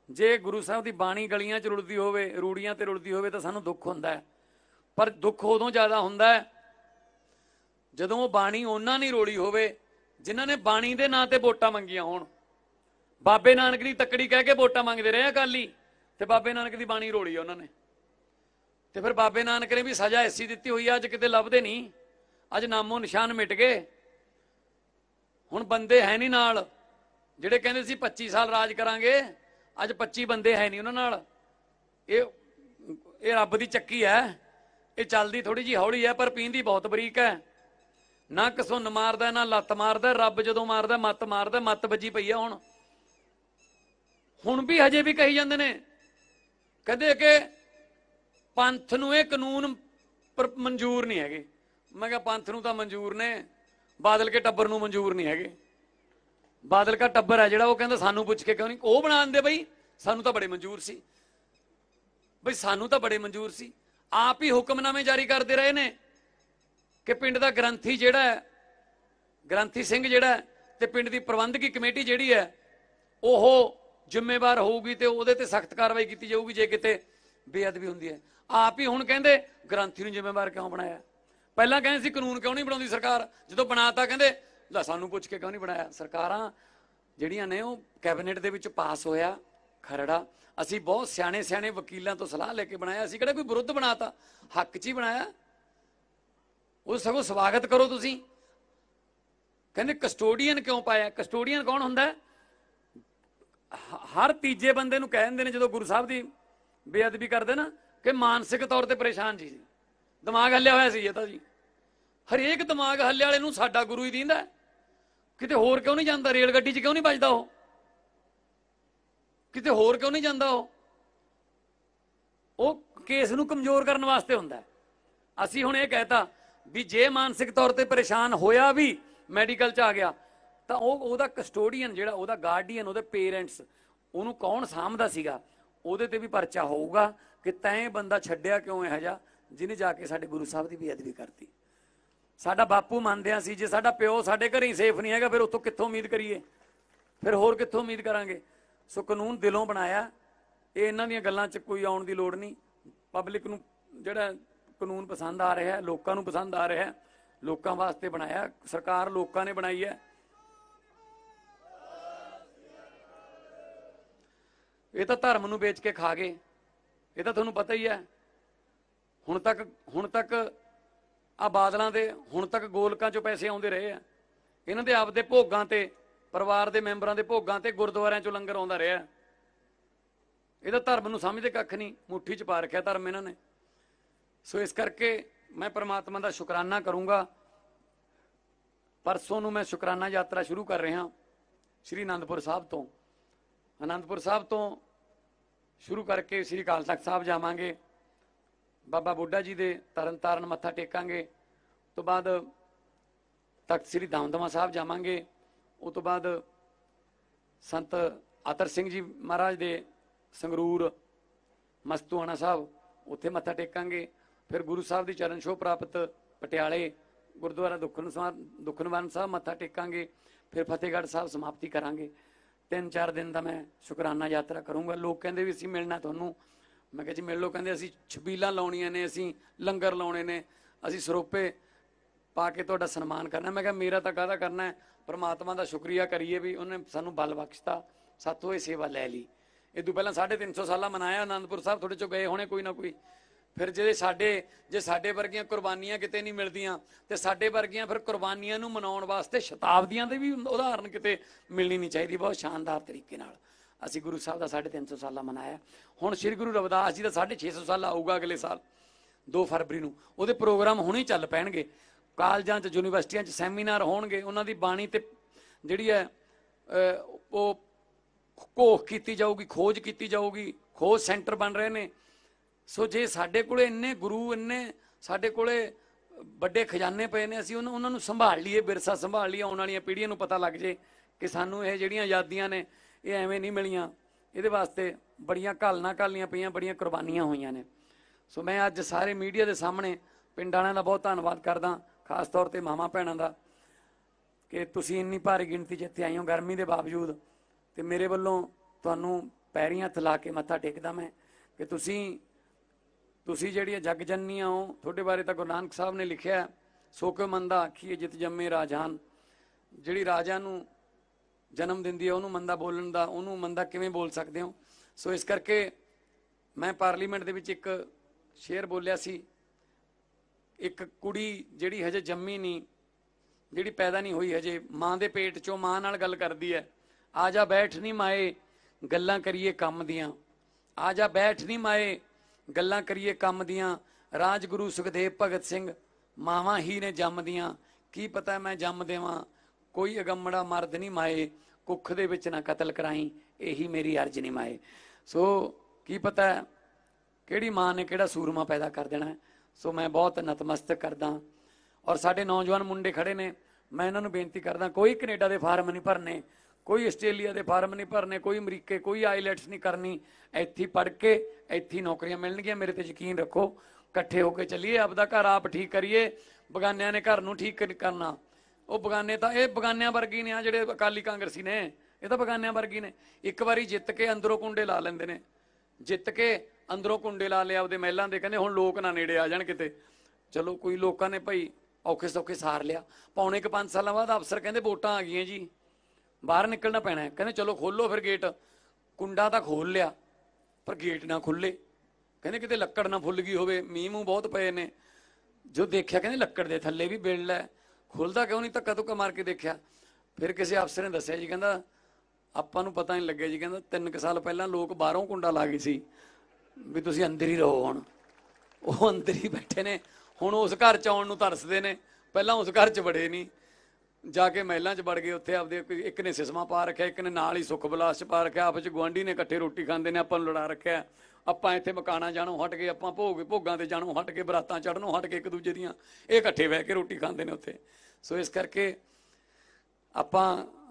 ਜੇ ਗੁਰੂ ਸਾਹਿਬ ਦੀ ਬਾਣੀ ਗਲੀਆਂ 'ਚ ਰੁਲਦੀ ਹੋਵੇ, ਰੂੜੀਆਂ ਤੇ ਰੁਲਦੀ ਹੋਵੇ ਤਾਂ ਸਾਨੂੰ ਦੁੱਖ ਹੁੰਦਾ ਹੈ। ਪਰ ਦੁੱਖ ਉਦੋਂ ਜ਼ਿਆਦਾ ਹੁੰਦਾ ਹੈ ਜਦੋਂ ਉਹ ਬਾਣੀ ਉਹਨਾਂ ਨੇ ਰੋਲੀ ਹੋਵੇ ਜਿਨ੍ਹਾਂ ਨੇ ਬਾਣੀ ਦੇ ਨਾਂ ਤੇ ਵੋਟਾਂ ਮੰਗੀਆਂ ਹੋਣ। ਬਾਬੇ ਨਾਨਕ ਦੀ ਤੱਕੜੀ ਕਹਿ ਕੇ ਵੋਟਾਂ ਮੰਗਦੇ ਰਹੇ ਅਕਾਲੀ, ਤੇ ਬਾਬੇ ਨਾਨਕ ਦੀ ਬਾਣੀ ਰੋਲੀ ਉਹਨਾਂ ਨੇ। ਤੇ ਫਿਰ ਬਾਬੇ ਨਾਨਕ ਨੇ ਵੀ ਸਜ਼ਾ ਐਸੀ ਦਿੱਤੀ ਹੋਈ ਆ, ਅੱਜ ਕਿਤੇ ਲੱਭਦੇ ਨਹੀਂ, ਅੱਜ ਨਾਮੋ ਨਿਸ਼ਾਨ ਮਿਟ ਗਏ। ਹੁਣ ਬੰਦੇ ਹੈ ਨਹੀਂ ਨਾਲ, ਜਿਹੜੇ ਕਹਿੰਦੇ ਸੀ 25 ਸਾਲ ਰਾਜ ਕਰਾਂਗੇ, ਅੱਜ 25 ਬੰਦੇ ਹੈ ਨਹੀਂ ਉਹਨਾਂ ਨਾਲ। ਇਹ ਰੱਬ ਦੀ ਚੱਕੀ ਹੈ, ਇਹ ਚੱਲਦੀ ਥੋੜੀ ਜਿਹੀ ਹੌਲੀ ਹੈ ਪਰ ਪੀਂਦੀ ਬਹੁਤ ਬਰੀਕ ਹੈ। ਨਾ ਘਸੁੰਨ ਮਾਰਦਾ ਨਾ ਲੱਤ ਮਾਰਦਾ, ਰੱਬ ਜਦੋਂ ਮਾਰਦਾ ਮੱਤ ਮਾਰਦਾ। ਮੱਤ ਵੱਜੀ ਪਈ ਆ ਹੁਣ ਵੀ ਹਜੇ ਵੀ ਕਹੀ ਜਾਂਦੇ ਨੇ, ਕਹਿੰਦੇ ਕਿ ਪੰਥ ਨੂੰ ਇਹ ਕਾਨੂੰਨ ਮਨਜ਼ੂਰ ਨਹੀਂ ਹੈਗੇ। ਮੈਂ ਕਿਹਾ ਪੰਥ ਨੂੰ ਤਾਂ ਮਨਜ਼ੂਰ ਨੇ, ਬਾਦਲ ਕੇ ਟੱਬਰ ਨੂੰ ਮਨਜ਼ੂਰ ਨਹੀਂ ਹੈਗੇ। ਬਾਦਲ ਕਾ ਟੱਬਰ ਹੈ ਜਿਹੜਾ, ਉਹ ਕਹਿੰਦਾ ਸਾਨੂੰ ਪੁੱਛ ਕੇ ਕਿਉਂ ਨਹੀਂ ਉਹ ਬਣਾ ਦਿੰਦੇ ਬਈ, ਸਾਨੂੰ ਤਾਂ ਬੜੇ ਮਨਜ਼ੂਰ ਸੀ ਬਈ, ਸਾਨੂੰ ਤਾਂ ਬੜੇ ਮਨਜ਼ੂਰ ਸੀ। ਆਪ ਹੀ ਹੁਕਮਨਾਮੇ ਜਾਰੀ ਕਰਦੇ ਰਹੇ ਨੇ ਕਿ ਪਿੰਡ ਦਾ ਗ੍ਰੰਥੀ ਜਿਹੜਾ ਹੈ, ਗ੍ਰੰਥੀ ਸਿੰਘ ਜਿਹੜਾ, ਤੇ ਪਿੰਡ ਦੀ ਪ੍ਰਬੰਧਕੀ ਕਮੇਟੀ ਜਿਹੜੀ ਹੈ ਉਹ ਜ਼ਿੰਮੇਵਾਰ ਹੋਊਗੀ ਤੇ ਉਹਦੇ ਤੇ ਸਖਤ ਕਾਰਵਾਈ ਕੀਤੀ ਜਾਊਗੀ ਜੇ ਕਿਤੇ ਬੇਅਦਬੀ ਹੁੰਦੀ ਹੈ। ਆਪ ਹੀ ਹੁਣ ਕਹਿੰਦੇ ਗ੍ਰੰਥੀ ਨੂੰ ਜ਼ਿੰਮੇਵਾਰ ਕਿਉਂ ਬਣਾਇਆ। ਪਹਿਲਾਂ ਕਹਿੰਦੇ ਸੀ ਕਾਨੂੰਨ ਕਿਉਂ ਨਹੀਂ ਬਣਾਉਂਦੀ ਸਰਕਾਰ, ਜਦੋਂ ਬਣਾਤਾ ਕਹਿੰਦੇ ਲੈ ਸਾਨੂੰ ਪੁੱਛ ਕੇ ਕਿਉਂ ਨਹੀਂ ਬਣਾਇਆ। ਸਰਕਾਰਾਂ ਜਿਹੜੀਆਂ ਨੇ ਉਹ ਕੈਬਨਿਟ ਦੇ ਵਿੱਚ ਪਾਸ ਹੋਇਆ ਖਰੜਾ, ਅਸੀਂ ਬਹੁਤ ਸਿਆਣੇ ਸਿਆਣੇ ਵਕੀਲਾਂ ਤੋਂ ਸਲਾਹ ਲੈ ਕੇ ਬਣਾਇਆ, ਅਸੀਂ ਕਿਹੜਾ ਕੋਈ ਵਿਰੁੱਧ ਬਣਾਤਾ, ਹੱਕ 'ਚ ਹੀ ਬਣਾਇਆ। ਉਹ ਸਗੋਂ ਸਵਾਗਤ ਕਰੋ ਤੁਸੀਂ। ਕਹਿੰਦੇ ਕਸਟੋਡੀਅਨ ਕਿਉਂ ਪਾਇਆ, ਕਸਟੋਡੀਅਨ ਕੌਣ ਹੁੰਦਾ? ਹਰ ਤੀਜੇ ਬੰਦੇ ਨੂੰ ਕਹਿ ਦਿੰਦੇ ਨੇ ਜਦੋਂ ਗੁਰੂ ਸਾਹਿਬ ਦੀ ਬੇਅਦਬੀ ਕਰਦੇ ਨਾ ਕਿ ਮਾਨਸਿਕ ਤੌਰ ਤੇ ਪਰੇਸ਼ਾਨ ਜੀ, ਦਿਮਾਗ ਹੱਲਿਆ ਹੋਇਆ ਸੀ ਇਹ ਤਾਂ ਜੀ। ਹਰੇਕ ਦਿਮਾਗ ਹੱਲੇ ਵਾਲੇ ਨੂੰ ਸਾਡਾ ਗੁਰੂ ਹੀ ਦਿੰਦਾ, ਕਿਤੇ ਹੋਰ ਕਿਉਂ ਨਹੀਂ ਜਾਂਦਾ? ਰੇਲ ਗੱਡੀ 'ਚ ਕਿਉਂ ਨਹੀਂ ਵੱਜਦਾ ਉਹ? ਕਿਤੇ ਹੋਰ ਕਿਉਂ ਨਹੀਂ ਜਾਂਦਾ ਉਹ ਕੇਸ ਨੂੰ ਕਮਜ਼ੋਰ ਕਰਨ ਵਾਸਤੇ ਹੁੰਦਾ। ਅਸੀਂ ਹੁਣ ਇਹ ਕਹਿਤਾ ਵੀ ਜੇ ਮਾਨਸਿਕ ਤੌਰ ਤੇ ਪਰੇਸ਼ਾਨ ਹੋਇਆ ਵੀ ਮੈਡੀਕਲ 'ਚ ਆ ਗਿਆ ਤਾਂ ਉਹਦਾ ਕਸਟੋਡੀਅਨ ਜਿਹੜਾ, ਉਹਦਾ ਗਾਰਡੀਅਨ, ਉਹਦੇ ਪੇਰੈਂਟਸ, ਉਹਨੂੰ ਕੌਣ ਸਾਂਭਦਾ ਸੀਗਾ, ਉਹਦੇ ਤੇ ਵੀ ਪਰਚਾ ਹੋਊਗਾ ਕਿ ਤੈਂ ਬੰਦਾ ਛੱਡਿਆ ਕਿਉਂ ਇਹੋ ਜਿਹਾ ਜਿਹਨੇ ਜਾ ਕੇ ਸਾਡੇ ਗੁਰੂ ਸਾਹਿਬ ਦੀ ਬੇਅਦਬੀ ਕਰਤੀ। ਸਾਡਾ ਬਾਪੂ ਮੰਨਦਿਆਂ ਸੀ, ਜੇ ਸਾਡਾ ਪਿਓ ਸਾਡੇ ਘਰੇ ਹੀ ਸੇਫ ਨਹੀਂ ਹੈਗਾ ਫਿਰ ਉੱਥੋਂ ਕਿੱਥੋਂ ਉਮੀਦ ਕਰੀਏ, ਫਿਰ ਹੋਰ ਕਿੱਥੋਂ ਉਮੀਦ ਕਰਾਂਗੇ। ਸੋ ਕਾਨੂੰਨ ਦਿਲੋਂ ਬਣਾਇਆ, ਇਹ ਇਹਨਾਂ ਦੀਆਂ ਗੱਲਾਂ 'ਚ ਕੋਈ ਆਉਣ ਦੀ ਲੋੜ ਨਹੀਂ। ਪਬਲਿਕ ਨੂੰ ਜਿਹੜਾ ਕਾਨੂੰਨ ਪਸੰਦ ਆ ਰਿਹਾ, ਲੋਕਾਂ ਨੂੰ ਪਸੰਦ ਆ ਰਿਹਾ, ਲੋਕਾਂ ਵਾਸਤੇ ਬਣਾਇਆ, ਸਰਕਾਰ ਲੋਕਾਂ ਨੇ ਬਣਾਈ ਹੈ। ਇਹ ਤਾਂ ਧਰਮ ਨੂੰ ਵੇਚ ਕੇ ਖਾ ਗਏ, ਇਹ ਤਾਂ ਤੁਹਾਨੂੰ ਪਤਾ ਹੀ ਹੈ। ਹੁਣ ਤੱਕ ਆ ਬਾਦਲਾਂ ਦੇ ਹੁਣ ਤੱਕ ਗੋਲਕਾਂ 'ਚੋਂ ਪੈਸੇ ਆਉਂਦੇ ਰਹੇ ਆ, ਇਹਨਾਂ ਦੇ ਆਪਦੇ ਭੋਗਾਂ ਤੇ, ਪਰਿਵਾਰ ਦੇ ਮੈਂਬਰਾਂ ਦੇ ਭੋਗਾਂ ਤੇ, ਗੁਰਦੁਆਰਿਆਂ 'ਚੋਂ ਲੰਗਰ ਆਉਂਦਾ ਰਿਹਾ। ਇਹਦਾ ਧਰਮ ਨੂੰ ਸਮਝਦੇ ਕੱਖ ਨਹੀਂ, ਮੁੱਠੀ 'ਚ ਪਾ ਰੱਖਿਆ ਧਰਮ ਇਹਨਾਂ ਨੇ। ਸੋ ਇਸ ਕਰਕੇ ਮੈਂ ਪ੍ਰਮਾਤਮਾ ਦਾ ਸ਼ੁਕਰਾਨਾ ਕਰੂੰਗਾ। ਪਰਸੋਂ ਨੂੰ ਮੈਂ ਸ਼ੁਕਰਾਨਾ ਯਾਤਰਾ ਸ਼ੁਰੂ ਕਰ ਰਿਹਾ ਸ਼੍ਰੀ ਅਨੰਦਪੁਰ ਸਾਹਿਬ ਤੋਂ। ਅਨੰਦਪੁਰ ਸਾਹਿਬ ਤੋਂ ਸ਼ੁਰੂ ਕਰਕੇ ਸ਼੍ਰੀ ਅਕਾਲ ਤਖਤ ਸਾਹਿਬ ਜਾਵਾਂਗੇ, ਬਾਬਾ ਬੁੱਢਾ ਜੀ ਦੇ ਤਰਨ ਤਾਰਨ ਮੱਥਾ ਟੇਕਾਂਗੇ, ਤੋਂ ਬਾਅਦ ਤਖਤ ਸ੍ਰੀ ਦਮਦਮਾ ਸਾਹਿਬ ਜਾਵਾਂਗੇ, ਉਹ ਤੋਂ ਬਾਅਦ ਸੰਤ ਅਤਰ ਸਿੰਘ ਜੀ ਮਹਾਰਾਜ ਦੇ ਸੰਗਰੂਰ ਮਸਤੂਆਣਾ ਸਾਹਿਬ ਉੱਥੇ ਮੱਥਾ ਟੇਕਾਂਗੇ। ਫਿਰ ਗੁਰੂ ਸਾਹਿਬ ਦੀ ਚਰਨ ਛੋਹ ਪ੍ਰਾਪਤ ਪਟਿਆਲੇ ਗੁਰਦੁਆਰਾ ਦੁਖਨਿਵਾਰਨ ਸਾਹਿਬ ਮੱਥਾ ਟੇਕਾਂਗੇ। ਫਿਰ ਫਤਿਹਗੜ੍ਹ ਸਾਹਿਬ ਸਮਾਪਤੀ ਕਰਾਂਗੇ। 3-4 ਦਿਨ ਦਾ ਮੈਂ ਸ਼ੁਕਰਾਨਾ ਯਾਤਰਾ ਕਰੂੰਗਾ। ਲੋਕ ਕਹਿੰਦੇ ਵੀ ਅਸੀਂ ਮਿਲਣਾ ਤੁਹਾਨੂੰ, ਮੈਂ ਕਿਹਾ ਜੀ ਮਿਲ ਲਓ। ਕਹਿੰਦੇ ਅਸੀਂ ਛਬੀਲਾਂ ਲਾਉਣੀਆਂ ਨੇ, ਅਸੀਂ ਲੰਗਰ ਲਾਉਣੇ ਨੇ, ਅਸੀਂ ਸਰੋਪੇ ਪਾ ਕੇ ਤੁਹਾਡਾ ਸਨਮਾਨ ਕਰਨਾ। ਮੈਂ ਕਿਹਾ ਮੇਰਾ ਤਾਂ ਕਾਹਦਾ ਕਰਨਾ ਹੈ, ਪਰਮਾਤਮਾ ਦਾ ਸ਼ੁਕਰੀਆ ਕਰੀਏ ਵੀ ਉਹਨੇ ਸਾਨੂੰ ਬਲ ਬਖਸ਼ਤਾ, ਸਾਥੋਂ ਇਹ ਸੇਵਾ ਲੈ ਲਈ। ਇਹ ਤੋਂ ਪਹਿਲਾਂ 350 ਸਾਲਾਂ ਮਨਾਇਆ ਅਨੰਦਪੁਰ ਸਾਹਿਬ, ਤੁਹਾਡੇ ਚੋਂ ਗਏ ਹੋਣੇ ਕੋਈ ਨਾ ਕੋਈ। ਫਿਰ ਜੇ ਸਾਡੇ ਵਰਗੀਆਂ ਕੁਰਬਾਨੀਆਂ ਕਿਤੇ ਨਹੀਂ ਮਿਲਦੀਆਂ ਤੇ ਸਾਡੇ ਵਰਗੀਆਂ ਫਿਰ ਕੁਰਬਾਨੀਆਂ ਨੂੰ ਮਨਾਉਣ ਵਾਸਤੇ ਸ਼ਤਾਬਦੀਆਂ ਦੇ ਵੀ ਉਦਾਹਰਨ ਕਿਤੇ ਮਿਲਣੀ ਨਹੀਂ ਚਾਹੀਦੀ। ਬਹੁਤ ਸ਼ਾਨਦਾਰ ਤਰੀਕੇ ਨਾਲ ਅਸੀਂ ਗੁਰੂ ਸਾਹਿਬ ਦਾ 350 ਸਾਲਾ ਮਨਾਇਆ। ਹੁਣ ਸ੍ਰੀ ਗੁਰੂ ਰਵਿਦਾਸ ਜੀ ਦਾ 650 ਸਾਲਾ ਆਊਗਾ ਅਗਲੇ ਸਾਲ 2 ਫਰਵਰੀ ਨੂੰ। ਉਹਦੇ ਪ੍ਰੋਗਰਾਮ ਹੁਣੇ ਹੀ ਚੱਲ ਪੈਣਗੇ, ਕਾਲਜਾਂ 'ਚ ਯੂਨੀਵਰਸਿਟੀਆਂ 'ਚ ਸੈਮੀਨਾਰ ਹੋਣਗੇ, ਉਹਨਾਂ ਦੀ ਬਾਣੀ ਤੇ ਜਿਹੜੀ ਹੈ ਉਹ ਘੋਖ ਕੀਤੀ ਜਾਊਗੀ, ਖੋਜ ਕੀਤੀ ਜਾਊਗੀ, ਖੋਜ ਸੈਂਟਰ ਬਣ ਰਹੇ ਨੇ। ਸੋ ਜੇ ਸਾਡੇ ਕੋਲੇ ਇੰਨੇ ਗੁਰੂ, ਇੰਨੇ ਸਾਡੇ ਕੋਲੇ ਵੱਡੇ ਖਜ਼ਾਨੇ ਪਏ ਨੇ, ਅਸੀਂ ਉਹਨਾਂ ਨੂੰ ਸੰਭਾਲ ਲਈਏ, ਵਿਰਸਾ ਸੰਭਾਲ ਲਈਏ, ਆਉਣ ਵਾਲੀਆਂ ਪੀੜ੍ਹੀਆਂ ਨੂੰ ਪਤਾ ਲੱਗ ਜੇ ਕਿ ਸਾਨੂੰ ਇਹ ਜਿਹੜੀਆਂ ਆਜ਼ਾਦੀਆਂ ਨੇ ਇਹ ਐਵੇਂ ਨਹੀਂ ਮਿਲੀਆਂ, ਇਹਦੇ ਵਾਸਤੇ ਬੜੀਆਂ ਘਾਲਣੀਆਂ ਪਈਆਂ, ਬੜੀਆਂ ਕੁਰਬਾਨੀਆਂ ਹੋਈਆਂ ਨੇ। ਸੋ ਮੈਂ ਅੱਜ ਸਾਰੇ ਮੀਡੀਆ ਦੇ ਸਾਹਮਣੇ ਪਿੰਡ ਵਾਲਿਆਂ ਦਾ ਬਹੁਤ ਧੰਨਵਾਦ ਕਰਦਾ, ਖਾਸ ਤੌਰ 'ਤੇ ਮਾਵਾਂ ਭੈਣਾਂ ਦਾ, ਕਿ ਤੁਸੀਂ ਇੰਨੀ ਭਾਰੀ ਗਿਣਤੀ 'ਚ ਇੱਥੇ ਆਏ ਹੋ ਗਰਮੀ ਦੇ ਬਾਵਜੂਦ। ਤੇ ਮੇਰੇ ਵੱਲੋਂ ਤੁਹਾਨੂੰ ਪੈਰੀਂ ਹੱਥ ਲਾ ਕੇ ਮੱਥਾ ਟੇਕਦਾ ਮੈਂ ਕਿ ਤੁਸੀਂ ਜਿਹੜੀ ਜਗ ਜਨਨੀਆਂ ਹੋ। ਤੁਹਾਡੇ ਬਾਰੇ ਤਾਂ ਗੁਰੂ ਨਾਨਕ ਸਾਹਿਬ ਨੇ ਲਿਖਿਆ, ਸੋ ਕਿਉ ਮੰਦਾ ਆਖੀਏ ਜਿਤ ਜੰਮੇ ਰਾਜਾਨ। ਜਿਹੜੀ ਰਾਜਾ ਨੂੰ ਜਨਮ ਦਿੰਦੀ ਹੈ ਉਹਨੂੰ ਮੰਦਾ ਬੋਲਣ ਦਾ, ਉਹਨੂੰ ਮੰਦਾ ਕਿਵੇਂ ਬੋਲ ਸਕਦੇ ਹੋ। ਸੋ ਇਸ ਕਰਕੇ ਮੈਂ ਪਾਰਲੀਮੈਂਟ ਦੇ ਵਿੱਚ ਇੱਕ ਸ਼ੇਰ ਬੋਲਿਆ ਸੀ, ਇੱਕ ਕੁੜੀ ਜਿਹੜੀ ਹਜੇ ਜੰਮੀ ਨਹੀਂ, ਜਿਹੜੀ ਪੈਦਾ ਨਹੀਂ ਹੋਈ ਹਜੇ, ਮਾਂ ਦੇ ਪੇਟ ਚੋਂ ਮਾਂ ਨਾਲ ਗੱਲ ਕਰਦੀ ਹੈ, ਆ ਜਾ ਬੈਠ ਨੀ ਮਾਏ ਗੱਲਾਂ ਕਰੀਏ ਕੰਮ ਦੀਆਂ, ਆ ਜਾ ਬੈਠ ਨੀ ਮਾਏ ਗੱਲਾਂ ਕਰੀਏ ਕੰਮ ਦੀਆਂ। ਰਾਜਗੁਰੂ ਸੁਖਦੇਵ ਭਗਤ ਸਿੰਘ ਮਾਵਾਂ ਹੀ ਨੇ ਜੰਮਦੀਆਂ, ਕੀ ਪਤਾ ਮੈਂ ਜੰਮ ਦੇਵਾਂ ਕੋਈ ਅਗੰਮੜਾ ਮਰਦ ਨਹੀਂ ਮਾਏ, ਕੁੱਖ ਦੇ ਵਿੱਚ ਨਾ ਕਤਲ ਕਰਾਈ ਇਹੀ ਮੇਰੀ ਅਰਜ਼ ਨਹੀਂ ਮਾਏ। ਸੋ ਕੀ ਪਤਾ ਕਿਹੜੀ ਮਾਂ ਨੇ ਕਿਹੜਾ ਸੂਰਮਾ ਪੈਦਾ ਕਰ ਦੇਣਾ। ਸੋ ਮੈਂ ਬਹੁਤ ਨਤਮਸਤਕ ਕਰਦਾ। ਔਰ ਸਾਡੇ ਨੌਜਵਾਨ ਮੁੰਡੇ ਖੜੇ ਨੇ, ਮੈਂ ਇਹਨਾਂ ਨੂੰ ਬੇਨਤੀ ਕਰਦਾ, ਕੋਈ ਕੈਨੇਡਾ ਦੇ ਫਾਰਮ ਨਹੀਂ ਭਰਨੇ, ਕੋਈ ਆਸਟ੍ਰੇਲੀਆ ਦੇ ਫਾਰਮ ਨਹੀਂ ਭਰਨੇ, ਕੋਈ ਅਮਰੀਕੇ, ਕੋਈ ਆਈਲੈਟਸ ਨਹੀਂ ਕਰਨੀ। ਇੱਥੇ ਪੜ੍ਹ ਕੇ ਇੱਥੇ ਨੌਕਰੀਆਂ ਮਿਲਣਗੀਆਂ, ਮੇਰੇ ਤੇ ਯਕੀਨ ਰੱਖੋ। ਇਕੱਠੇ ਹੋ ਕੇ ਚੱਲੀਏ, ਆਪਦਾ ਘਰ ਆਪ ਠੀਕ ਕਰੀਏ, ਬਗਾਨਿਆਂ ਨੇ ਘਰ ਨੂੰ ਠੀਕ ਕਰਨਾ। ਉਹ ਬਗਾਨੇ ਤਾਂ ਇਹ ਬਗਾਨਿਆਂ ਵਰਗੀ ਨੇ ਆ ਜਿਹੜੇ ਅਕਾਲੀ ਕਾਂਗਰਸੀ ਨੇ, ਇਹ ਤਾਂ ਬਗਾਨਿਆਂ ਵਰਗੀ ਨੇ। ਇੱਕ ਵਾਰੀ ਜਿੱਤ ਕੇ ਅੰਦਰੋਂ ਕੁੰਡੇ ਲਾ ਲੈਂਦੇ ਨੇ, ਜਿੱਤ ਕੇ ਅੰਦਰੋਂ ਕੁੰਡੇ ਲਾ ਲਿਆ ਆਪਦੇ ਮਹਿਲਾਂ ਦੇ, ਕਹਿੰਦੇ ਹੁਣ ਲੋਕ ਨਾ ਨੇੜੇ ਆ ਜਾਣ ਕਿਤੇ। ਚਲੋ ਕੋਈ ਲੋਕਾਂ ਨੇ ਭਾਈ ਔਖੇ ਸੌਖੇ ਸਾਰ ਲਿਆ। ਪੌਣੇ ਕੁ 5 ਸਾਲਾਂ ਬਾਅਦ ਅਫਸਰ ਕਹਿੰਦੇ ਵੋਟਾਂ ਆ ਗਈਆਂ ਜੀ, ਬਾਹਰ ਨਿਕਲਣਾ ਪੈਣਾ। ਕਹਿੰਦੇ ਚਲੋ ਖੋਲੋ ਫਿਰ ਗੇਟ। ਕੁੰਡਾ ਤਾਂ ਖੋਲ ਲਿਆ ਪਰ ਗੇਟ ਨਾ ਖੁੱਲੇ। ਕਹਿੰਦੇ ਕਿਤੇ ਲੱਕੜ ਨਾ ਫੁੱਲ ਗਈ ਹੋਵੇ, ਮੀਂਹ ਮੂੰਹ ਬਹੁਤ ਪਏ ਨੇ। ਜੋ ਦੇਖਿਆ ਕਹਿੰਦੇ ਲੱਕੜ ਦੇ ਥੱਲੇ ਵੀ ਬਿੱਲ ਹੈ, ਖੁੱਲਦਾ ਕਿਉਂ ਨਹੀਂ, ਧੱਕਾ ਧੁੱਕਾ ਮਾਰ ਕੇ ਦੇਖਿਆ। ਫਿਰ ਕਿਸੇ ਅਫਸਰ ਨੇ ਦੱਸਿਆ ਜੀ, ਕਹਿੰਦਾ ਆਪਾਂ ਨੂੰ ਪਤਾ ਨਹੀਂ ਲੱਗਿਆ ਜੀ, ਕਹਿੰਦਾ 3 ਸਾਲ ਪਹਿਲਾਂ ਲੋਕ ਬਾਹਰੋਂ ਕੁੰਡਾ ਲਾ ਗਏ ਸੀ ਵੀ ਤੁਸੀਂ ਅੰਦਰ ਹੀ ਰਹੋ। ਹੁਣ ਉਹ ਅੰਦਰ ਹੀ ਬੈਠੇ ਨੇ, ਹੁਣ ਉਸ ਘਰ ਚ ਆਉਣ ਨੂੰ ਤਰਸਦੇ ਨੇ, ਪਹਿਲਾਂ ਉਸ ਘਰ ਚ ਵੜੇ ਨਹੀਂ, ਜਾ ਕੇ ਮਹਿਲਾਂ 'ਚ ਵੜ ਗਏ। ਉੱਥੇ ਆਪਦੇ ਇੱਕ ਨੇ ਸਿਸਮਾ ਪਾ ਰੱਖਿਆ, ਇੱਕ ਨੇ ਨਾਲ ਹੀ ਸੁੱਖ ਬਲਾਸ 'ਚ ਪਾ ਰੱਖਿਆ, ਆਪਸ 'ਚ ਗੁਆਂਢੀ ਨੇ ਇਕੱਠੇ ਰੋਟੀ ਖਾਂਦੇ ਨੇ, ਆਪਾਂ ਨੂੰ ਲੜਾ ਰੱਖਿਆ। ਆਪਾਂ ਇੱਥੇ ਮਕਾਨਾਂ ਜਾਣੋਂ ਹਟ ਕੇ, ਆਪਾਂ ਭੋਗਾਂ ਤੇ ਜਾਣੋਂ ਹਟ ਕੇ, ਬਰਾਤਾਂ ਚੜ੍ਹਨੋਂ ਹਟ ਕੇ, ਇੱਕ ਦੂਜੇ ਦੀਆਂ ਇਹ ਇਕੱਠੇ ਬਹਿ ਕੇ ਰੋਟੀ ਖਾਂਦੇ ਨੇ ਉੱਥੇ। ਸੋ ਇਸ ਕਰਕੇ ਆਪਾਂ